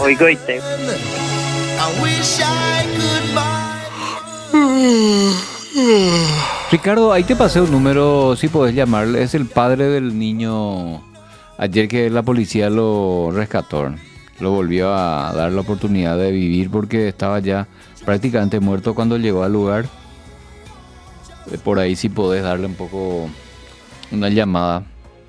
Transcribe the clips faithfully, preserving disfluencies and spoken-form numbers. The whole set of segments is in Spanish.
Oigo y te. Ricardo, ahí te pasé un número, si podés llamarle, es el padre del niño ayer que la policía lo rescató, lo volvió a dar la oportunidad de vivir porque estaba ya prácticamente muerto cuando llegó al lugar. Por ahí si podés darle un poco una llamada,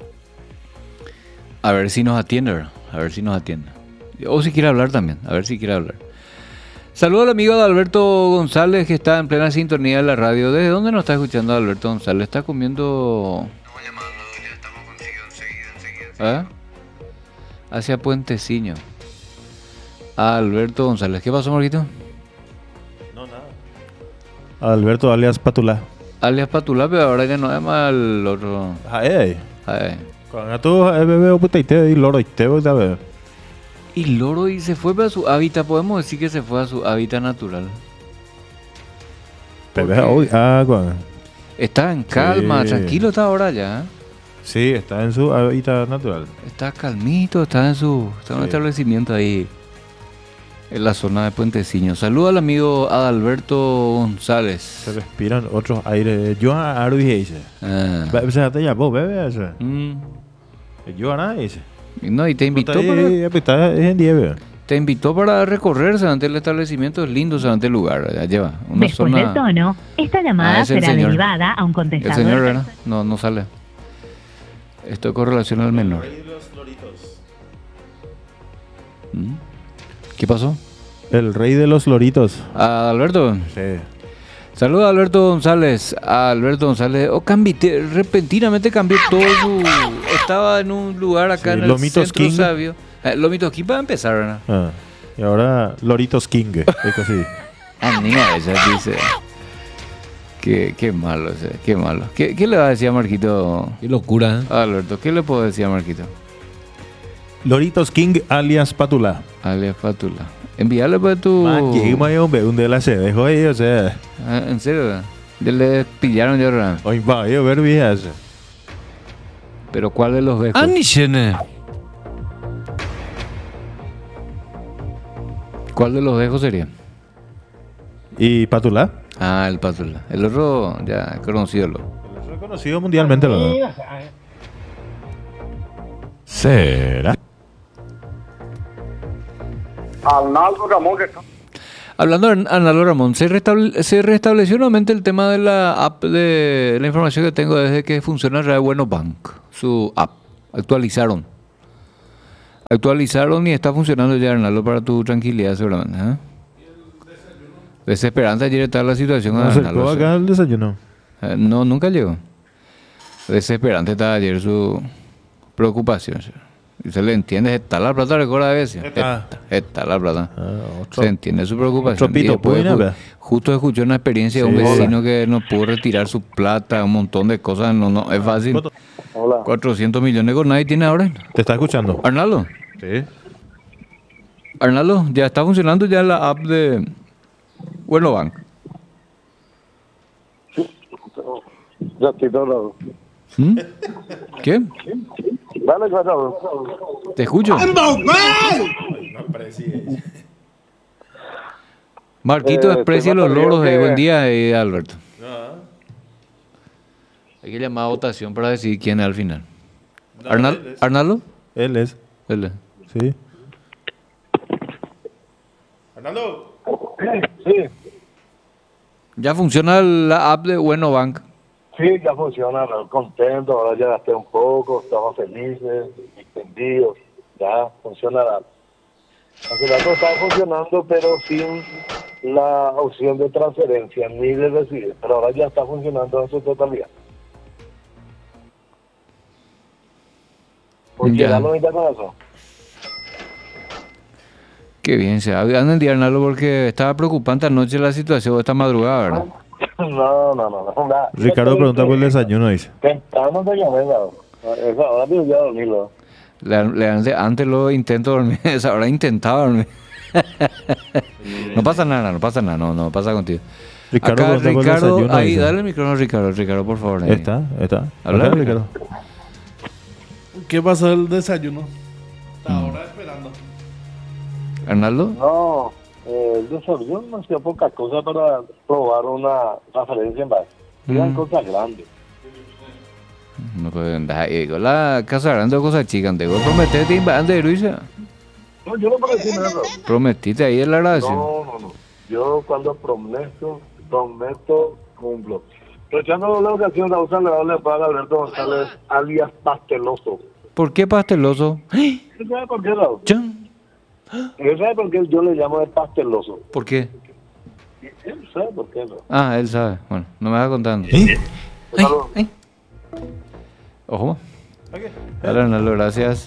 a ver si nos atiende, a ver si nos atiende, o si quiere hablar también, a ver si quiere hablar. Saludos al amigo de Alberto González que está en plena sintonía de la radio. ¿Desde dónde nos está escuchando Alberto González? ¿Está comiendo? Estamos llamando, ya estamos contigo enseguida, enseguida. ¿Eh? Hacia Puenteciño. Alberto González. ¿Qué pasó, Marquito? No, nada. Alberto alias Patula. Alias Patula, pero ahora ya no es más el otro. Ay, Ay. cuando tú bebé o puteite y loro y te voy a ver. Y loro y se fue para su hábitat. Podemos decir que se fue a su hábitat natural. Bebé hoy, ah, cuando. Está en calma, Sí. tranquilo está ahora ya. ¿eh? Sí, está en su hábitat natural. Está calmito, está en su está en un Sí. establecimiento ahí en la zona de Puenteciño. Saluda al amigo Adalberto González. Se respiran otros aires. Yo a Arby dice. Ah. O sea, te llamó, bebé. Ese. Mm. Yo a nada dice. No, y te invitó Está para, ahí, está en diez, bebé. te invitó para recorrerse ante el establecimiento. Es lindo ante el lugar. Ya lleva una Después zona. del tono, esta llamada Ah, es el será señor. derivada a un El contestador. señor, ¿verdad? No, no sale. Esto con relación al menor. ¿Mm? ¿Qué pasó? El rey de los loritos. Ah, Alberto. Sí. Saludos a Alberto González. A Alberto González. Oh, cambié, te- repentinamente cambió todo su... Estaba en un lugar acá Sí, en el Lomitos centro King. sabio. Eh, Lomitos King para empezar, ¿verdad? Ah. Y ahora Loritos King. Es así. Ah, niña, ella dice... Qué, qué malo, o sea, qué malo. ¿Qué, ¿Qué le va a decir a Marquito? Qué locura, ¿eh? A Alberto, ¿qué le puedo decir a Marquito? Loritos King alias Patula. Alias Fátula. Envíale pues tu... Man, que me hombre, un de la se dejó ahí, o sea. Ah, ¿en serio? ¿verdad? Ya le pillaron ya, ¿verdad? Hoy va a ver viejas. Pero ¿cuál de los dejos? Ah, ni chene. ¿Cuál de los dejos sería? ¿Y Patula? Ah, el Pátula. El otro ya conocido. Lo. Es reconocido mundialmente, ¿no? ¿Será? Arnaldo Ramón que está. Hablando de Arnaldo Ramón, se, restable- se restableció nuevamente el tema de la app de la información que tengo desde que funciona Radio Bueno Bank. Su app. Actualizaron. Actualizaron y está funcionando ya, Arnaldo, para tu tranquilidad seguramente. ¿eh? Desesperante ayer estaba la situación. ¿No de acercó Arnaldo, acá el desayuno? Eh, No, nunca llegó. Desesperante estaba ayer su preocupación. ¿sí? Y se le entiende, está la plata, recuerda a veces. Está. Está, está la plata. Ah, otro. Se entiende su preocupación. Otro pito, Y después ¿pueden ju- hablar? justo escuché una experiencia de un Sí. vecino que no pudo retirar su plata, un montón de cosas. No, no, es fácil. Hola. cuatrocientos millones con nadie tiene ahora. ¿Te está escuchando? Arnaldo, Sí. Arnaldo, ya está funcionando ya la app de Bueno Bank. Ya estoy todo. ¿Mm? ¿Qué? Dale, claro. ¿Te escucho? Marquito Eh, desprecia te los mata loros de que- buen día y Alberto. Hay que llamar a votación para decidir quién es al final. Arnal- ¿Arnaldo? Él es. Él es. Sí. Sí, Ya funciona la app de Bueno Bank. sí, ya funciona. ¿no? Contento, ahora ya gasté un poco, estamos felices, extendidos. Ya funciona la. Hace rato estaba funcionando, pero sin la opción de transferencia ni de recibir. Pero ahora ya está funcionando en su totalidad. Porque Ya. ya no necesita con eso. Qué bien se anda el día, Arnaldo, porque estaba preocupante anoche la situación esta madrugada, ¿verdad? No, no, no, no. nada. Ricardo pregunta por el desayuno, dice. Temprano te llamé, ¿no? Esa hora yo ya dormí, ¿no? Le, le- antes, antes lo intento dormir, esa hora intentaba dormir. No pasa nada, no pasa nada, no, no pasa contigo. Ricardo Acá, pregunta por el Ricardo, desayuno, ahí, dice. dale el micrófono a Ricardo, Ricardo, por favor. ahí. Está, está. Habla, Acá, Ricardo. ¿Qué pasó el desayuno? Hasta ahora esperando. ¿Arnaldo? No, eh, el desarrollo no hacía poca cosa para probar una referencia en base. Eran Mm. cosas grandes. No puede andar ahí con la casa grande o cosas chicas. Te voy a prometer que iba de Luisa. No, yo no prometí nada. Prometiste ahí en la grabación. No, no, no. Yo cuando prometo, prometo, cumplo. Aprovechando la ocasión, Raúl Salvador le paga a Alberto González, alias Pasteloso. ¿Por qué pasteloso? ¿Usted sabe por qué, Raúl? Chan. ¿Usted sabe por qué yo le llamo de Pasteloso? ¿Por qué? Él sabe por qué, Raúl. Ah, él sabe. Bueno, no me va contando. ¿Eh? Ay, ay. Ojo. Dale, Arnaldo, gracias.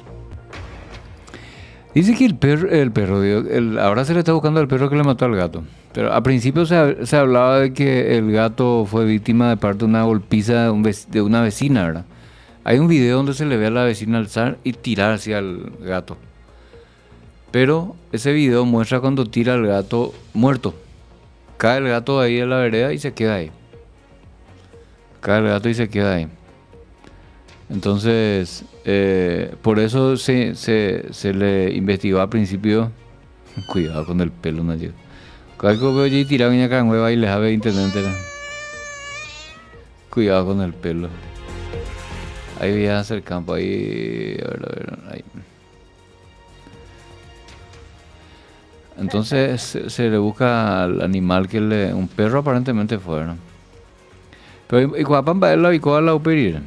Dice que el perro, el perro, digo, el- ahora se le está buscando al perro que le mató al gato. Pero al principio se, se hablaba de que el gato fue víctima de parte de una golpiza de, un vec- de una vecina, ¿verdad? Hay un video donde se le ve a la vecina alzar y tirar hacia el gato. Pero ese video muestra cuando tira al gato muerto. Cae el gato ahí en la vereda y se queda ahí. Cae el gato y se queda ahí. Entonces, eh, por eso se, se, se le investigó al principio. Cuidado con el pelo, no llega. Cada vez que veo allí tirado en la nueva y les sabe intendente. ¿no? Cuidado con el pelo. Ahí voy a hacer campo, ahí. A ver, a ver, ahí. Entonces se, se le busca al animal que le. Un perro aparentemente fue, ¿no? Pero y Guapan va a la ubicó a la uperir.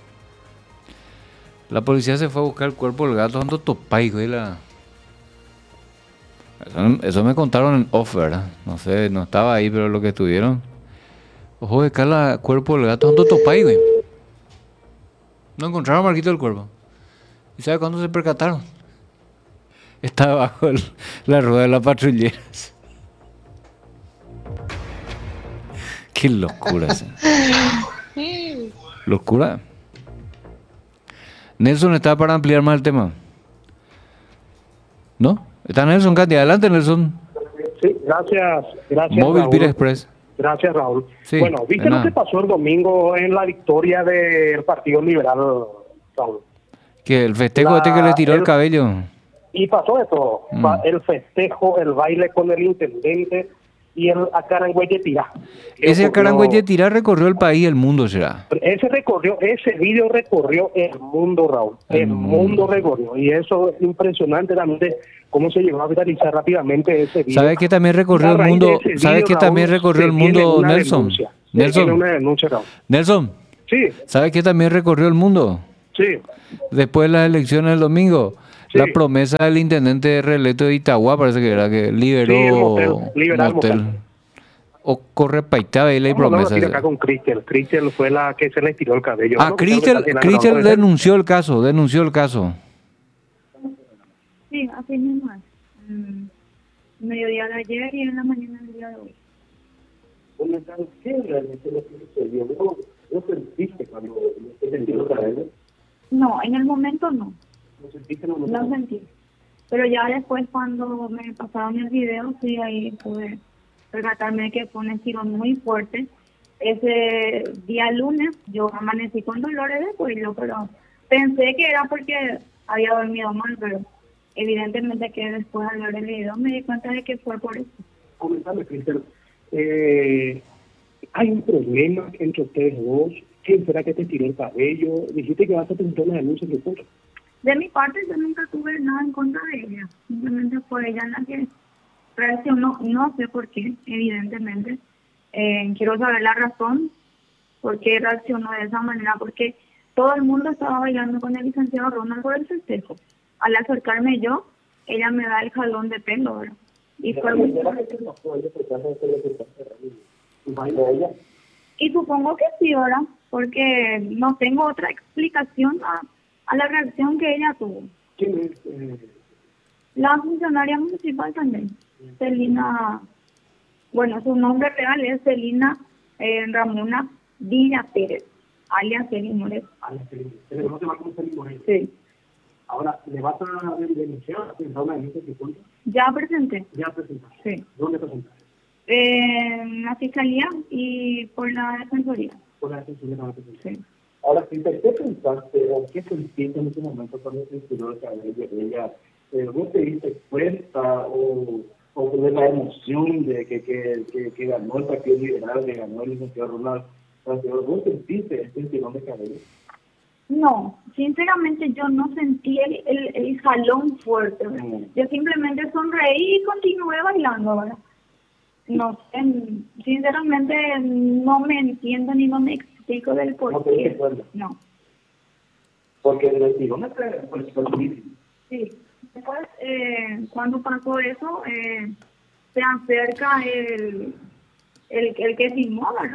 La policía se fue a buscar el cuerpo del gato ando topaico y la. Eso, eso me contaron en off, ¿verdad? No sé, no estaba ahí, pero lo que estuvieron. Ojo, de acá el cuerpo del gato ando topaico, güey. No encontraron marquito del cuerpo. ¿Y sabe cuándo se percataron? Estaba bajo el- la rueda de la patrullera. Qué locura esa. Locura. Nelson está para ampliar más el tema. ¿No? Está Nelson, Katy. Adelante, Nelson. Sí, gracias, gracias Móvil Raúl. Vira Express. Gracias, Raúl. Sí, bueno, ¿viste de lo nada. que pasó el domingo en la victoria del Partido Liberal, Raúl? Que el festejo La- este que le tiró el, el- cabello. Y pasó de todo. Mm. Pa- El festejo, el baile con el intendente y el Acarangüeye Tirá. que Ese ocurrió- Acarangüeye Tirá recorrió el país y el mundo, será. Ese recorrió, ese video recorrió el mundo, Raúl. El El, mundo. mundo recorrió. Y eso es impresionante realmente cómo se llegó a viralizar rápidamente ese video. ¿Sabes que también recorrió Y a el raíz de mundo? ese ¿Sabes video, que Raúl, también recorrió se el viene mundo, una Nelson? denuncia. Se Nelson. viene una denuncia, Raúl. Nelson, Sí, ¿sabes que también recorrió el mundo? sí. Después de las elecciones del domingo, Sí. la promesa del intendente reelecto de Itagua parece que era que liberó Sí, el motel, liberar el motel. O corre paitaba y la Vamos a promesa. decir acá con Cristel. Cristel fue la que se le tiró el cabello. Ah, ¿no? Cristel, Creo que Cristel está denunció el caso, denunció el caso. Sí, así mismo es. Mm, mediodía de ayer y en la mañana del día de hoy. ¿Qué realmente lo que sucedió? ¿Vos vos sentiste cuando se le tiró el cabello? No, en el momento no, ¿Lo sentiste en el momento? no sentí. Pero ya después cuando me pasaron el video, sí, ahí pude percatarme de que fue un estilo muy fuerte. Ese día lunes yo amanecí con dolores de cuello, pero pensé que era porque había dormido mal, pero evidentemente que después al ver el video me di cuenta de que fue por eso. Comentame, Cristel. Eh, ¿Hay un problema entre ustedes dos? ¿Quién será que te tiró el cabello? Dijiste que vas a presentar una denuncia en tu contra. De mi parte, yo nunca tuve nada en contra de ella. Simplemente fue ella la que reaccionó. No sé por qué, evidentemente. Eh, quiero saber la razón por qué reaccionó de esa manera. Porque todo el mundo estaba bailando con el licenciado Ronald por el festejo. Al acercarme yo, ella me da el jalón de pelo, ¿verdad? Y fue muy... Y supongo que sí, ¿verdad? Porque no tengo otra explicación a, a la reacción que ella tuvo. ¿Quién es? Eh, La funcionaria municipal también, Celina, bueno, su nombre real es Celina eh, Ramona Villa Pérez, alias Celina Moreno. a la que se le conoce más como Felipe Moreno. Sí, Ahora, ¿le vas a denunciar a presentar una denuncia en tu contra? ya presenté, Ya presentaste. sí, ¿Dónde presentaste? en la fiscalía y por la defensoría, Por la defensoría de la presentar. sí. Ahora, Cristel, ¿qué pensaste o qué sentiste en ese momento cuando se tiró el cabello de ella eh, ¿vos te diste cuenta o, o de la emoción de que, que, que, que ganó el Partido Liberal, que ganó el licenciado Ronald? ¿Vos sentiste este tirón de cabello? No, sinceramente yo no sentí el, el, el jalón fuerte. Mm. Yo simplemente sonreí y continué bailando, ¿verdad? No sé, sinceramente no me entiendo ni no me explico del por ¿No te diste qué. cuenta? No, Porque el tirón es pues, fuertísimo. sí. Después, eh, cuando pasó eso, eh, se acerca el, el, el que filmó, ¿verdad?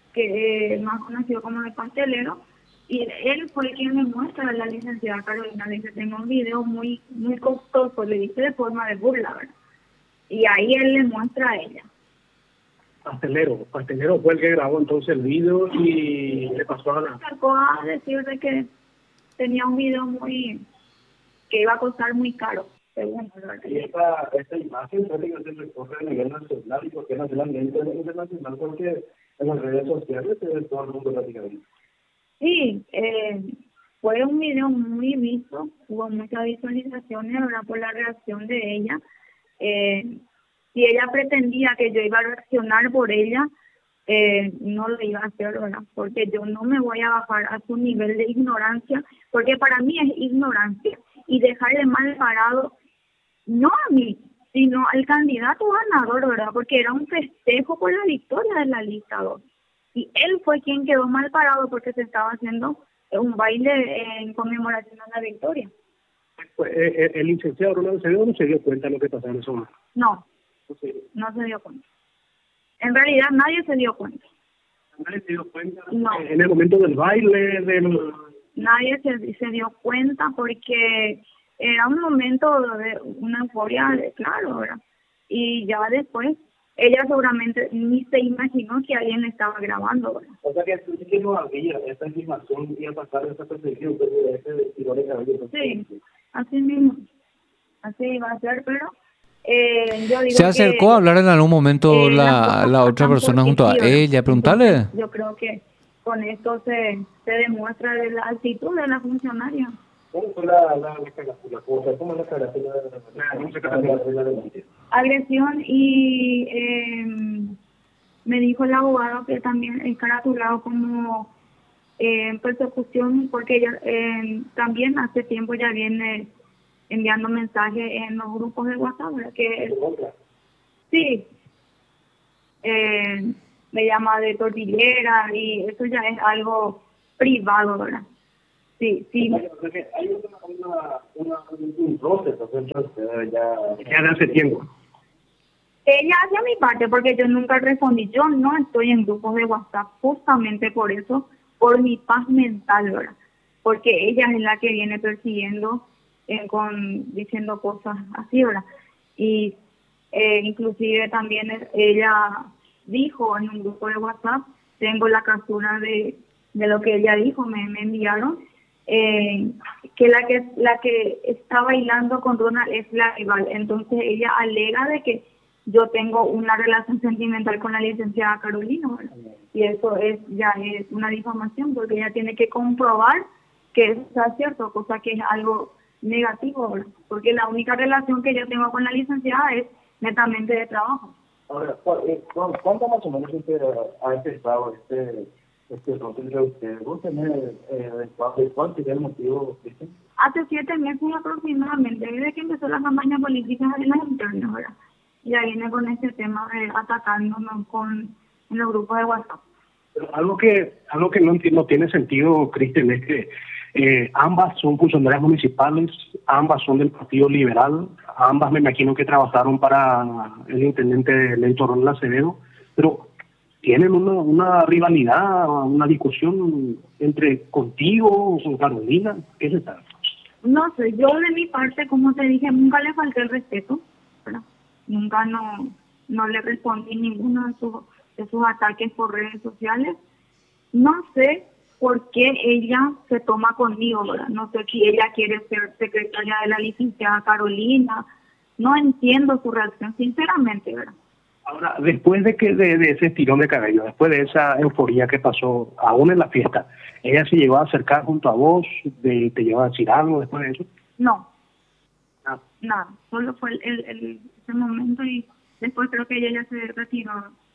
Que eh, más conocido como el pastelero. Y él fue quien me muestra a la licenciada Carolina. Le dice, tengo un video muy muy costoso, le dice de forma de burla, ¿verdad? Y ahí él le muestra a ella. Pastelero, Pastelero fue el que grabó entonces el video y le pasó a la... Sacó a decir de que tenía un video muy... que iba a costar muy caro, según, ¿verdad? Y esta, esta imagen prácticamente se recorre a nivel nacional y porque nacionalmente internacional, porque en las redes sociales se ve todo el mundo prácticamente. Sí, eh, fue un video muy visto, hubo muchas visualizaciones, ¿verdad? Por la reacción de ella. Eh, si ella pretendía que yo iba a reaccionar por ella, eh, no lo iba a hacer, ¿verdad? Porque yo no me voy a bajar a su nivel de ignorancia, porque para mí es ignorancia. Y dejarle mal parado, no a mí, sino al candidato ganador, ¿verdad? Porque era un festejo por la victoria de la lista dos. Y él fue quien quedó mal parado porque se estaba haciendo un baile en conmemoración a la victoria. Pues, eh, el licenciado Ronald Acevedo no se dio cuenta de lo que pasaba en ese momento. No, no se dio cuenta. En realidad nadie se dio cuenta. ¿Nadie se dio cuenta? No. En el momento del baile, del... Nadie se, se dio cuenta porque era un momento de una euforia, de, claro, ¿verdad? Y ya después, ella seguramente ni se imaginó que alguien estaba grabando, ¿verdad? O sea que sí que no había esta información iba a pasar esa percepción de ese tirón de cabello. Sí, así mismo. Así iba a ser, pero eh, yo digo ¿Se acercó que, a hablar en algún momento eh, las la, cosas la otra pasan persona porque junto a sí, ¿verdad? ella? Preguntarle. Entonces, yo creo que con esto se, se demuestra de la actitud de la funcionaria. ¿Cómo fue la, la, la carátula? ¿Cómo es la carátula de la denuncia? Agresión y eh, me dijo el abogado que también es caratulado como eh, persecución porque ella eh, también hace tiempo ya viene enviando mensajes en los grupos de WhatsApp, ¿verdad? Que sí, eh, me llama de tortillera y eso ya es algo privado, ¿verdad? Sí, sí. Hay una, una, una, un proceso entonces ya, ya de hace tiempo. Ella hace mi parte porque yo nunca respondí. Yo no estoy en grupos de WhatsApp justamente por eso, por mi paz mental, ¿verdad? Porque ella es la que viene persiguiendo, eh, con diciendo cosas así, ¿verdad? Y eh, inclusive también ella dijo en un grupo de WhatsApp, tengo la captura de, de lo que ella dijo, me, me enviaron, eh, que la que la que está bailando con Ronald es la rival. Entonces ella alega de que yo tengo una relación sentimental con la licenciada Carolina, ¿verdad? Y eso es ya es una difamación porque ella tiene que comprobar que eso sea cierto, cosa que es algo negativo, ¿verdad? Porque la única relación que yo tengo con la licenciada es netamente de trabajo. Ahora, ¿cuánto más o menos usted ha empezado este este entonces entre ustedes? ¿Vos tenés eh, de cuál sería el motivo, Cristian? Hace siete meses aproximadamente, desde que empezó la campaña política en las internas, ¿verdad? Ya viene con este tema de atacándonos con en los grupos de WhatsApp. Pero algo que algo que no entiendo, no tiene sentido, Cristian, es que eh, ambas son funcionarias municipales, ambas son del Partido Liberal, ambas me imagino que trabajaron para el intendente Néstor Ronald Acevedo, pero tienen una, una rivalidad, una discusión entre contigo, con Carolina, ¿qué se trata? No sé, yo de mi parte, como te dije, nunca le falté el respeto, ¿verdad? Nunca no no le respondí ninguno de sus, de sus ataques por redes sociales. No sé por qué ella se toma conmigo, ¿verdad? No sé si ella quiere ser secretaria de la licenciada Carolina. No entiendo su reacción, sinceramente, ¿verdad? Ahora, después de que de, de ese estirón de cabello, después de esa euforia que pasó aún en la fiesta, ¿ella se llegó a acercar junto a vos? De, ¿Te llegó a decir algo después de eso? No. No, nada, solo fue el, el, el- ese momento y después creo que ella ya se retiró.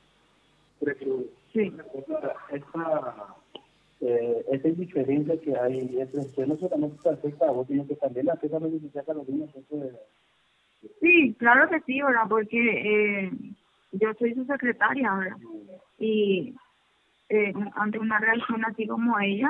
Sí. Esta, eh, esta indiferencia que hay entre ustedes no solamente te afecta a vos, sino que también le afecta a los licenciados a los niños. Eso de... Sí, claro que sí, ¿verdad? Porque eh, yo soy su secretaria, ¿verdad? Y eh, ante una reacción así como ella,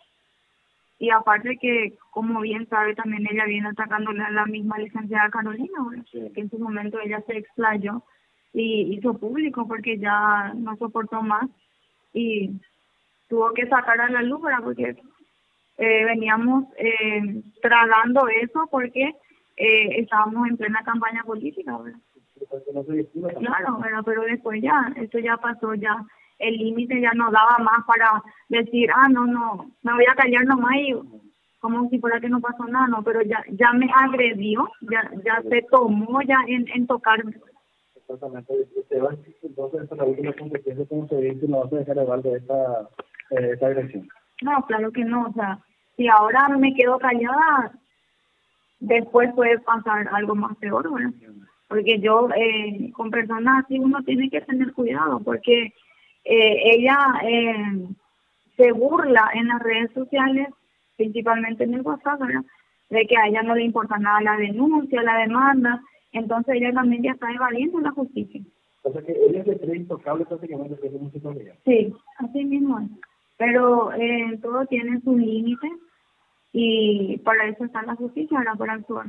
y aparte que, como bien sabe, también ella viene atacándole a la misma licenciada Carolina, ¿verdad? Que en su momento ella se explayó y hizo público porque ya no soportó más y tuvo que sacar a la luz, ¿verdad? Porque eh, veníamos eh, tragando eso porque eh, estábamos en plena campaña política, ¿verdad? Claro, ¿verdad? Pero después ya, esto ya pasó, ya el límite ya no daba más para decir, ah, no, no, me voy a callar nomás y como si fuera que no pasó nada, no, pero ya ya me agredió, ya ya se tomó ya en, en tocar. Exactamente. Esteban, entonces, esta es la última consecuencia, como se dice, no vas a dejar de hablar de esta, eh, esta agresión. No, claro que no, o sea, si ahora me quedo callada, después puede pasar algo más peor, ¿verdad? Porque yo, eh, con personas así, uno tiene que tener cuidado, porque eh, ella eh, se burla en las redes sociales, principalmente en el WhatsApp, ¿verdad? De que a ella no le importa nada la denuncia, la demanda, entonces ella también ya está evadiendo la justicia. O sea que ella se cree intocable prácticamente desde municipalidad. Sí, así mismo es. Pero eh, todo tiene su límite y para eso está la justicia, ahora para actuar.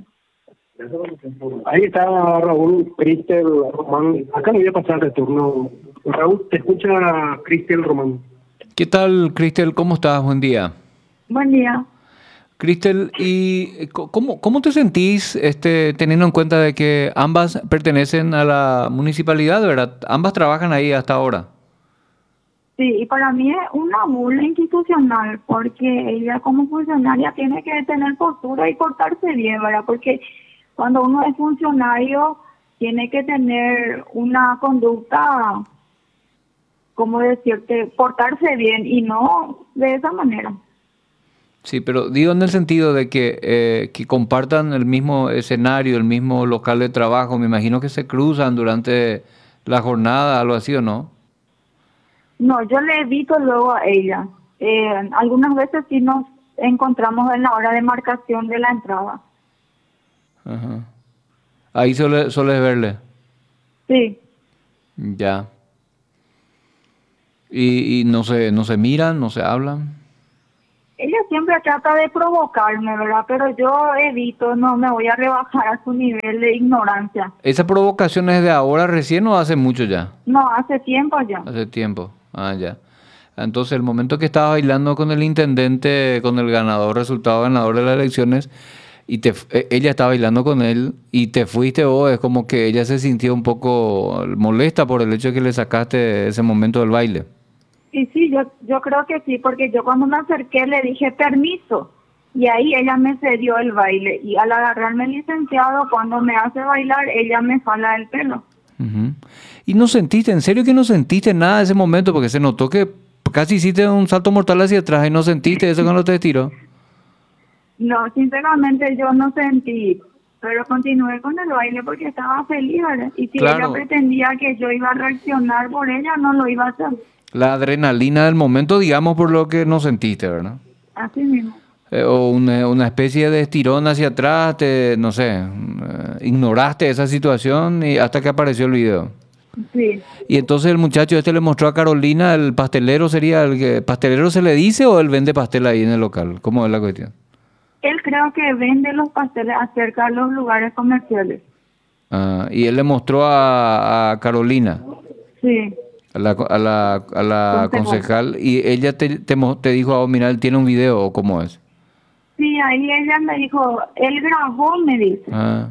Ahí está Raúl Cristel Román. Acá le voy a pasar de turno. Raúl, te escucha Cristel Román. ¿Qué tal, Cristel? ¿Cómo estás? Buen día. Buen día. Cristel, ¿y cómo, cómo te sentís este, teniendo en cuenta de que ambas pertenecen a la municipalidad, ¿verdad? Ambas trabajan ahí hasta ahora. Sí, y para mí es una burla institucional, porque ella como funcionaria tiene que tener postura y portarse bien, ¿verdad? Porque cuando uno es funcionario tiene que tener una conducta, como decirte, portarse bien y no de esa manera. Sí, pero digo en el sentido de que, eh, que compartan el mismo escenario, el mismo local de trabajo. Me imagino que se cruzan durante la jornada, algo así, ¿o no? No, yo le evito luego a ella. Eh, algunas veces sí nos encontramos en la hora de marcación de la entrada. Ajá. Ahí suele, sueles verle. Sí. Ya. Y, y no se, no se miran, no se hablan. Ella siempre trata de provocarme, ¿verdad? Pero yo evito, no me voy a rebajar a su nivel de ignorancia. ¿Esa provocación es de ahora recién o hace mucho ya? No, hace tiempo ya. Hace tiempo. Ah, ya. Entonces, el momento que estabas bailando con el intendente, con el ganador, resultado ganador de las elecciones, y te, ella estaba bailando con él y te fuiste vos, es como que ella se sintió un poco molesta por el hecho de que le sacaste ese momento del baile. Y sí, yo yo creo que sí, porque yo cuando me acerqué le dije permiso, y ahí ella me cedió el baile, y al agarrarme el licenciado, cuando me hace bailar, ella me jala el pelo. Uh-huh. ¿Y no sentiste, en serio que no sentiste nada de ese momento? Porque se notó que casi hiciste un salto mortal hacia atrás y no sentiste eso cuando te tiró. No, sinceramente yo no sentí, pero continué con el baile porque estaba feliz, ¿verdad? Y si Claro. ella pretendía que yo iba a reaccionar por ella, no lo iba a hacer. La adrenalina del momento, digamos, por lo que no sentiste, ¿verdad? Así mismo. Eh, o una, una especie de estirón hacia atrás, te, no sé, eh, ignoraste esa situación y hasta que apareció el video. Sí. Y entonces el muchacho este le mostró a Carolina, el pastelero sería, el que, ¿pastelero se le dice o él vende pastel ahí en el local? ¿Cómo es la cuestión? Él creo que vende los pasteles acerca de los lugares comerciales. Ah, y él le mostró a, a Carolina, Sí. a la, a la, a la Concejal. concejal, y ella te, te, mo- te dijo, oh, mira, él tiene un video, ¿o cómo es? Sí, ahí ella me dijo, él grabó, me dice. Ah,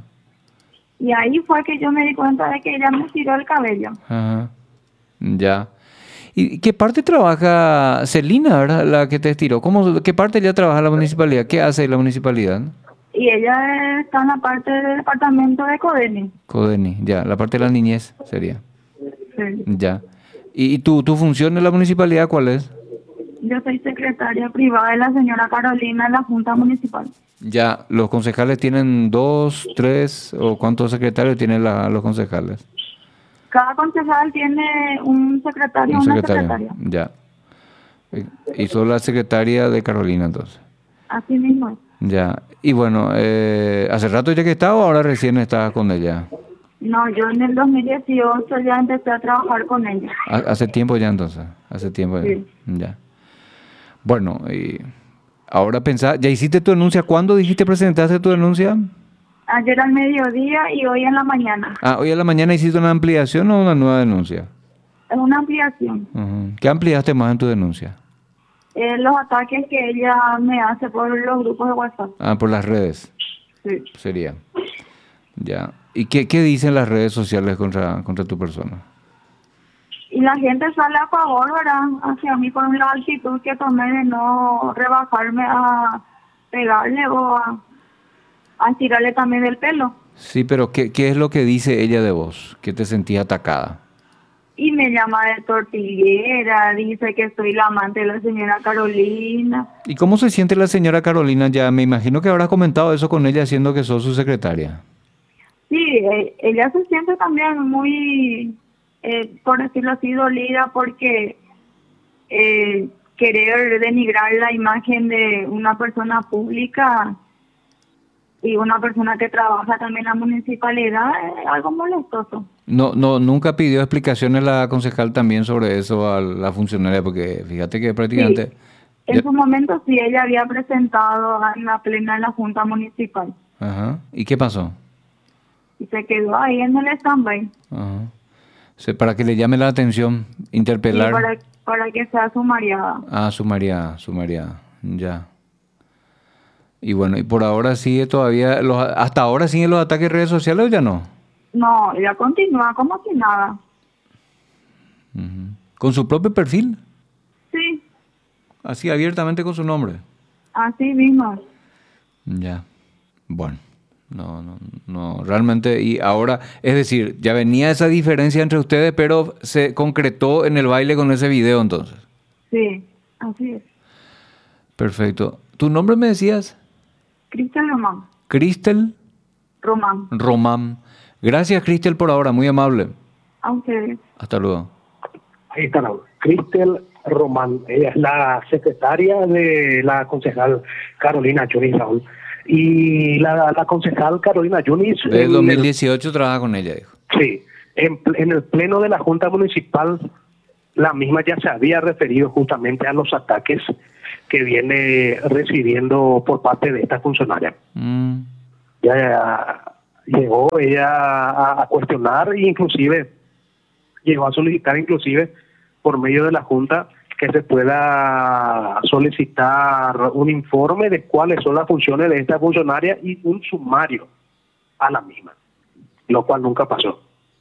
Y ahí fue que yo me di cuenta de que ella me tiró el cabello. ajá, ya. ¿Y qué parte trabaja Celina, verdad? La que te estiró. ¿Cómo, ¿Qué parte ya trabaja la municipalidad? ¿Qué hace la municipalidad? Y ella está en la parte del departamento de Codeni. Codeni, ya. La parte de la niñez sería. Sí. Ya. ¿Y, y tu, tu función en la municipalidad cuál es? Yo soy secretaria privada de la señora Carolina en la Junta Municipal. Ya, ¿los concejales tienen dos, tres o cuántos secretarios tienen la- los concejales? Cada concejal tiene un secretario o Un una secretario, secretaria. ya. Eh, Y sos la secretaria de Carolina entonces. Así mismo es. Ya. Y bueno, eh, ¿hace rato ya que estaba o ahora recién estabas con ella? No, yo en el dos mil dieciocho ya empecé a trabajar con ella. Ha- Hace tiempo ya entonces, hace tiempo ya. Sí. Ya. Bueno, y ahora pensá, ¿ya hiciste tu denuncia? ¿Cuándo dijiste presentaste tu denuncia? Ayer al mediodía y hoy en la mañana. Ah, hoy a la mañana hiciste una ampliación o una nueva denuncia. Es una ampliación. Ujú. ¿Qué ampliaste más en tu denuncia? Eh, los ataques que ella me hace por los grupos de WhatsApp. Ah, por las redes, Sí. sería. Ya. ¿Y qué, qué dicen las redes sociales contra, contra tu persona? Y la gente sale a favor, ¿verdad? Hacia mí por la actitud que tomé de no rebajarme a pegarle o a, a tirarle también del pelo. Sí, pero ¿qué, qué es lo que dice ella de vos? ¿Que te sentías atacada? Y me llama de tortillera, dice que soy la amante de la señora Carolina. ¿Y cómo se siente la señora Carolina? Ya me imagino que habrás comentado eso con ella siendo que sos su secretaria. Sí, eh, ella se siente también muy, eh, por decirlo así, dolida porque eh, querer denigrar la imagen de una persona pública y una persona que trabaja también en la municipalidad es algo molestoso. No, no, nunca pidió explicaciones la concejal también sobre eso a la funcionaria, porque fíjate que prácticamente... Sí, en ya- su momento sí, ella había presentado en la plena de la Junta Municipal Ajá. ¿Y qué pasó? y se quedó ahí en el stand-by. Ajá. Se- para que le llame la atención, Sí, interpelar. para, para que sea sumariada. Ah, sumariada, sumariada, ya. Y bueno, y por ahora sigue todavía, los, hasta ahora siguen los ataques en redes sociales o ya no. No, ella continúa como si nada. Ujú. ¿Con su propio perfil? Sí, Así abiertamente con su nombre. así mismo. Ya. Bueno, no, no, no, realmente, y ahora, es decir, ya venía esa diferencia entre ustedes, pero se concretó en el baile con ese video entonces. Sí, así es. Perfecto. ¿Tu nombre me decías? Cristian Román. Cristel Román. Román. Gracias, Cristel, por ahora, muy amable. A ustedes. Hasta luego. Ahí está, Raúl. Cristel Román, ella es la secretaria de la concejal Carolina Yunis, Raúl. Y la, la concejal Carolina Yunis... Desde en dos mil el- dieciocho trabaja con ella, dijo. Sí, en, pl- en el pleno de la Junta Municipal, la misma ya se había referido justamente a los ataques que viene recibiendo por parte de esta funcionaria. Mm, Ya llegó ella a, a cuestionar e inclusive llegó a solicitar inclusive por medio de la Junta que se pueda solicitar un informe de cuáles son las funciones de esta funcionaria y un sumario a la misma, lo cual nunca pasó.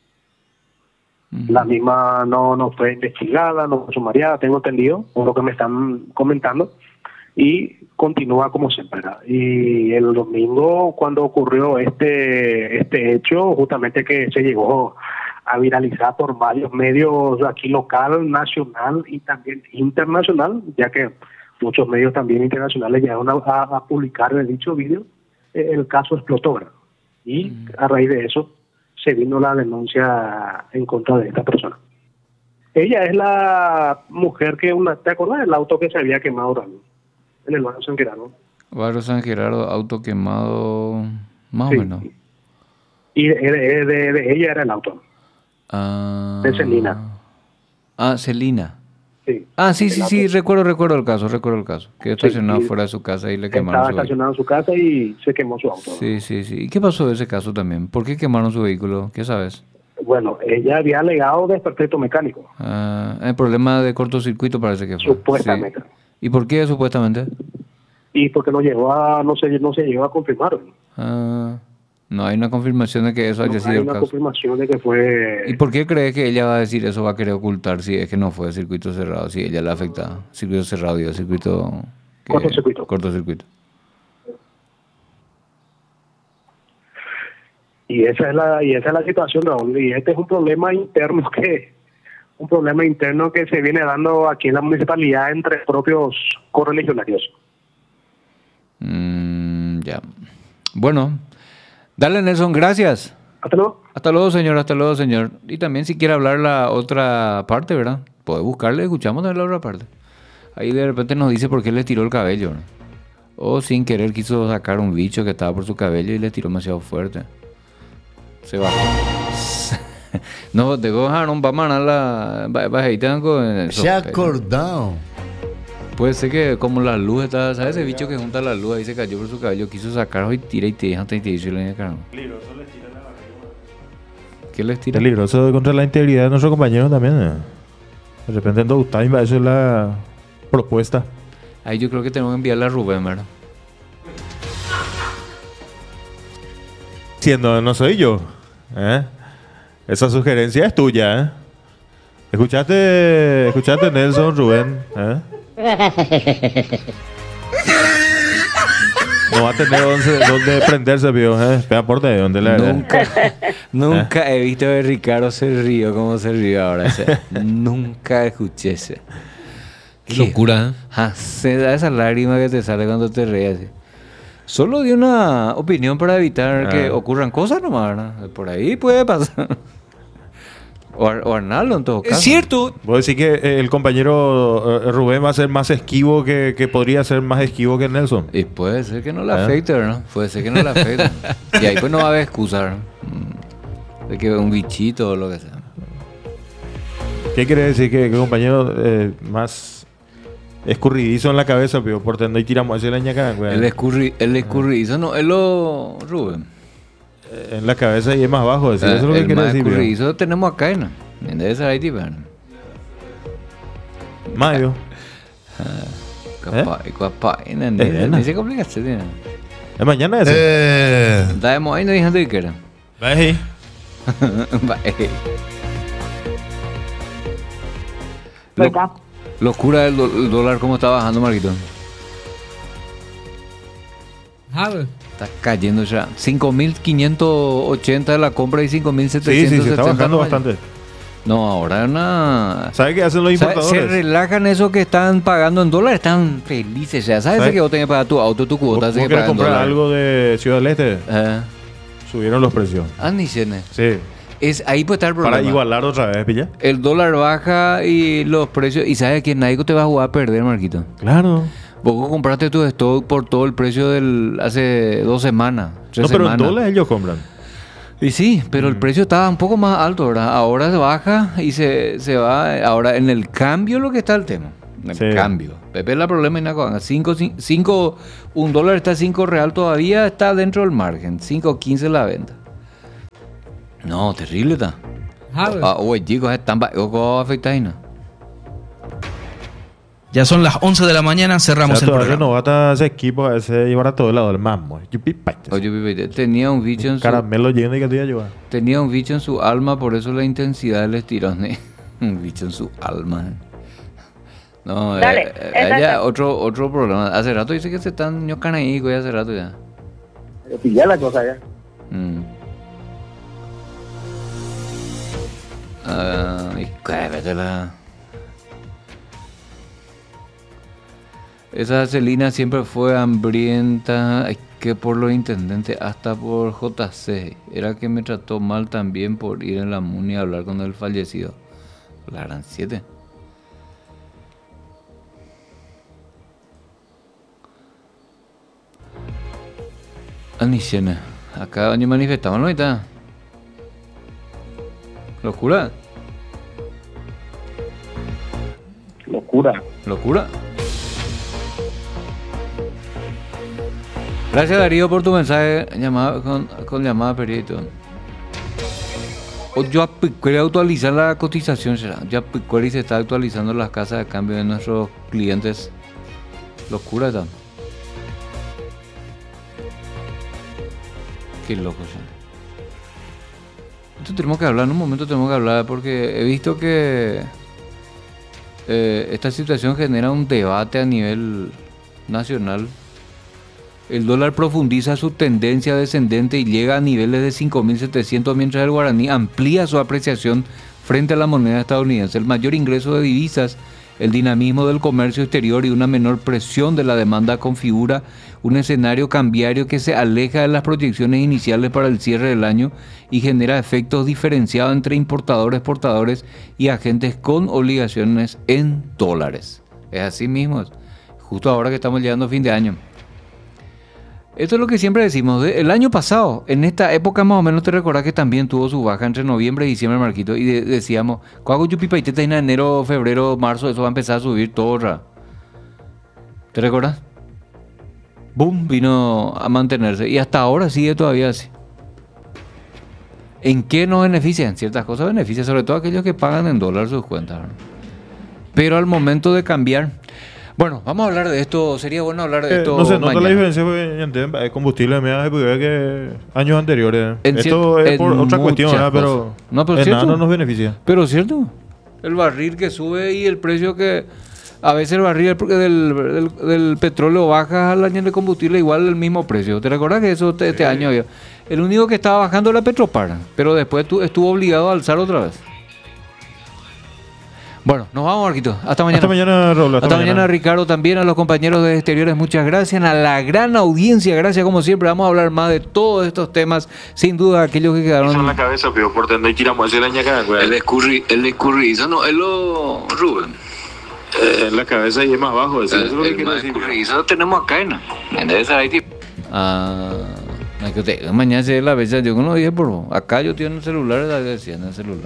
La misma no, no fue investigada, no fue sumariada, tengo entendido, por lo que me están comentando, y continúa como siempre, ¿verdad? Y el domingo, cuando ocurrió este este hecho, justamente que se llegó a viralizar por varios medios aquí local, nacional y también internacional, ya que muchos medios también internacionales llegaron a, a, a publicar en dicho vídeo, eh, el caso explotó, ¿verdad? Y a raíz de eso se vino la denuncia en contra de esta persona. Ella es la mujer que, una, ¿te acuerdas del auto que se había quemado también? En el barrio San Gerardo. Barrio San Gerardo, auto quemado, más Sí. o menos. Y de, de- de- de ella era el auto. Ah, De Celina. Ah, Celina. Sí. Ah, sí, El sí, auto. sí, recuerdo, recuerdo el caso, recuerdo el caso. Quedó Sí, estacionado y- fuera de su casa y le quemaron Estaba su vehículo. estacionado en su casa y se quemó su auto. Sí, sí, sí. ¿Y qué pasó de ese caso también? ¿Por qué quemaron su vehículo? ¿Qué sabes? Bueno, ella había alegado desperfecto mecánico, Ah, el problema de cortocircuito parece que fue. supuestamente. Sí. ¿Y por qué supuestamente? Y porque no llegó a, no se, no se llegó a confirmar. Ah, no hay una confirmación de que eso No haya hay sido el una caso. confirmación de que fue... ¿Y por qué cree que ella va a decir eso, va a querer ocultar si es que no fue circuito cerrado, si ella la afecta? Circuito cerrado, digo, circuito... que- Cortocircuito. Cortocircuito. Y esa es la y esa es la situación, Raúl. Y este es un problema interno que un problema interno que se viene dando aquí en la municipalidad entre propios correligionarios. Mm, ya. Bueno, dale, Nelson, gracias. Hasta luego. Hasta luego, señor, hasta luego, señor. Y también si quiere hablar la otra parte, ¿verdad? Puede buscarle, escuchamos de la otra parte. Ahí de repente nos dice por qué le tiró el cabello, ¿no? O sin querer quiso sacar un bicho que estaba por su cabello y le tiró demasiado fuerte. Se bajó. No, te cojaron, vamos a la bajita con Se acordó. Puede ser que como la luz está, ¿sabes? Ese bicho que junta la luz ahí se cayó por su cabello, quiso sacarlo y tira y te deja y te dice le caramba. Peligroso les tira la ¿Qué les tira? Peligroso contra la integridad de nuestros compañeros también. eh. De repente no gusta, eso es la propuesta. Ahí yo creo que tenemos que enviarle a Rubén, ¿verdad? Siendo no soy yo. ¿eh? Esa sugerencia es tuya. ¿eh? ¿Escuchaste, escuchaste Nelson, Rubén? ¿eh? No va a tener dónde, dónde prenderse, viejo. ¿eh? Espera por de dónde le Nunca, nunca he visto que Ricardo se rió como se rió ahora. Ese. Nunca escuché ese. Qué locura, ¿eh? Ah, se da esa lágrima que te sale cuando te ríes. Así. Solo di una opinión para evitar ah. que ocurran cosas nomás, ¿no? Por ahí puede pasar. O, o Arnaldo en todo caso. Es cierto. Vos decís que el compañero Rubén va a ser más esquivo que, que podría ser más esquivo que Nelson. Y puede ser que no le afecte, ¿no? Puede ser que no le afecte. Y ahí pues no va a haber excusa, ¿no? De que un bichito o lo que sea. ¿Qué quiere decir que el compañero eh, más escurridizo en la cabeza, pero por tener y tiramos hacia la ñaca? El, escurri, el escurridizo no, es lo Rubén. En la cabeza y es más bajo, ¿sí? Eso es lo que el quiere más decir. Escurridizo tenemos acá, ¿no? Debe ser ahí, tipo. Mayo. Capaz, capaz. No se complica, ¿sí? ¿Es mañana ese? Eh. Damos ahí, no dije antes que era. Bye. Bye. Lo, locura del do, el dólar, ¿cómo está bajando, Marquito? Está cayendo ya. cinco mil quinientos ochenta de la compra y cinco mil setecientos setenta. Sí, sí, sí, está bajando bastante. No, ahora una... ¿Sabes qué hacen los importadores? Se relajan esos que están pagando en dólares, están felices ya. ¿Sabes, ¿Sabes? Que vos tenés que pagar tu auto, tu cuota? ¿Vos, vos querés comprar dólares? Algo de Ciudad del Este? Eh. Subieron los precios. Ah, ni cene. Sí. Es, ahí puede estar el problema. Para igualar otra vez, ¿pilla? El dólar baja y los precios... ¿Y sabes que nadie te va a jugar a perder, Marquito? Claro. Vos compraste tu stock por todo el precio del... Hace dos semanas, tres No, pero semanas. en dólares ellos compran. Y sí, pero mm. el precio estaba un poco más alto, ¿verdad? Ahora se baja y se, se va... Ahora, en el cambio lo que está el tema. En el sí. cambio. Pepe, el problema es una cinco, cinco, un dólar está a cinco real todavía, está dentro del margen. cinco quince la venta. No, terrible está. Ah, oye, chicos, están ¿cómo afecta ahí, no? Ya son las once de la mañana, cerramos o sea, el programa. No bata ese equipo, ese llevar a todo el lado del mambo. Oye, tenía un bicho en su... Caramelo lleno y que te iba a llevar. Tenía un bicho en su alma, por eso la intensidad del estirón. Un bicho en su alma. No, Dale, eh, ella, otro, otro problema. Hace rato dice que se están ñocan ahí, güey, hace rato ya. Ya la cosa ya. Mm. Uh, y la... Esa Celina siempre fue hambrienta, que por los intendentes, hasta por J C. Era que me trató mal también por ir en la MUNI a hablar con el fallecido. La gran siete. Anisiene. Acá ni manifestaban, ¿no? Está. ¿Locura? Locura. ¿Locura? Gracias, Darío, por tu mensaje llamada, con, con llamada periodito. Yo quería actualizar la cotización, será. Ya se está actualizando las casas de cambio de nuestros clientes. Locura, ¿está? Qué loco, ya. Esto tenemos que hablar, en un momento tenemos que hablar, porque he visto que eh, esta situación genera un debate a nivel nacional. El dólar profundiza su tendencia descendente y llega a niveles de cinco mil setecientos, mientras el guaraní amplía su apreciación frente a la moneda estadounidense. El mayor ingreso de divisas, el dinamismo del comercio exterior y una menor presión de la demanda configura un escenario cambiario que se aleja de las proyecciones iniciales para el cierre del año y genera efectos diferenciados entre importadores, exportadores y agentes con obligaciones en dólares. Es así mismo, justo ahora que estamos llegando a fin de año. Esto es lo que siempre decimos. El año pasado, en esta época más o menos, te recordás que también tuvo su baja entre noviembre y diciembre, Marquito, y de- decíamos, ¿cuándo yo pipa y teta en enero, febrero, marzo, eso va a empezar a subir todo? Ra? ¿Te recordás? Boom, vino a mantenerse y hasta ahora sigue todavía así. ¿En qué nos benefician? Ciertas cosas benefician, sobre todo aquellos que pagan en dólares sus cuentas, ¿no? Pero al momento de cambiar... Bueno, vamos a hablar de esto. Sería bueno hablar de Eh, esto no se nota mañana. la diferencia porque ya entienden, el combustible me porque que años anteriores. En Esto cier- es por en otra cuestión, muchas ¿verdad? Pero, cosas. No, pero en cierto. nada no nos beneficia. Pero cierto, el barril que sube y el precio que... A veces el barril del, del, del- del petróleo baja al año de combustible igual el mismo precio. ¿Te recuerdas que eso te- este año había? El único que estaba bajando era Petropar, pero después tu- estuvo obligado a alzar otra vez. Bueno, nos vamos, Marquito. Hasta mañana. Hasta mañana, Raúl. Hasta, mañana, Ricardo. También a los compañeros de Exteriores, muchas gracias. A la gran audiencia, gracias como siempre. Vamos a hablar más de todos estos temas. Sin duda, aquellos que quedaron... en la cabeza, pero por tanto hay que ir a moverse la ñaca, güey. El escurri, el escurridizo no, es lo Rubén. Eh, en la cabeza y es más abajo, eso, eso es lo que El quiero más decir. escurridizo lo tenemos acá, ¿no? ¿Entendés? Ahí tipo. Ah, no, que te- mañana se la vez yo no lo dije por acá yo tengo en el celular, la decía en el celular.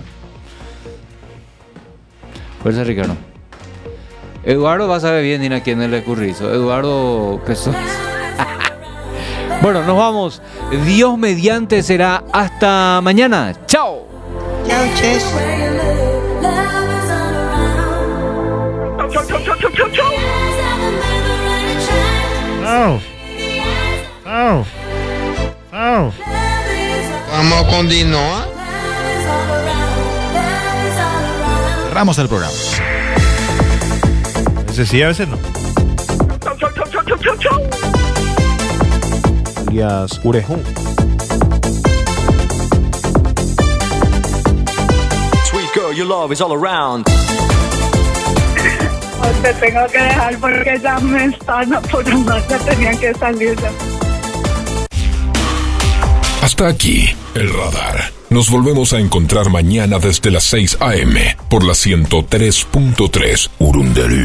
Fuerza, Ricardo. Eduardo va a saber bien a quién es el escurrizo. Eduardo Pesón. Bueno, nos vamos. Dios mediante será hasta mañana. Chao. Chao, Ches. Chao. Chao. Chao. Vamos a continuar. Cerramos el programa. A veces sí, a veces no. Alias Urejún. Sweet girl, your love is all around. Te tengo que dejar porque ya me están apurando, ya tenían que salir ya. Hasta aquí, el radar. Nos volvemos a encontrar mañana desde las seis a eme por la ciento tres punto tres Urunderú.